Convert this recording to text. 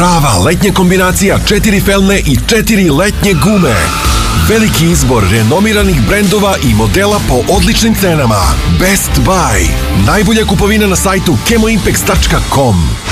Prava letnja kombinacija 4 felne i 4 letnje gume. Veliki izbor renomiranih brendova i modela po odličnim cenama. Best Buy. Najbolja kupovina na sajtu chemoimpex.com.